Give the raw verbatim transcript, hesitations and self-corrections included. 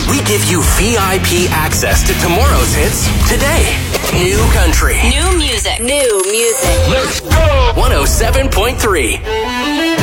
we give you V I P access to tomorrow's hits today. New country. New music. New music. Let's go! one oh seven point three.